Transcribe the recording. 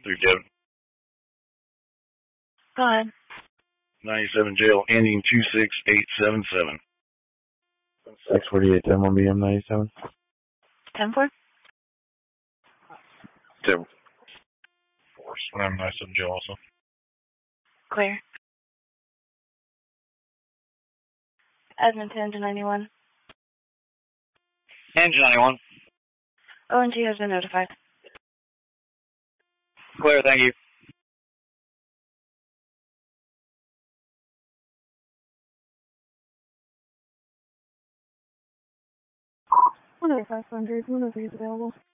through Devin. Go ahead. 97 jail, ending 26877. 648, 10 BM 97. 10-4? 10. I'm 97 jail also. Clear. Edmonton, engine 91. Engine 91. ONG has been notified. Clear, thank you. One of the 500, one of these available.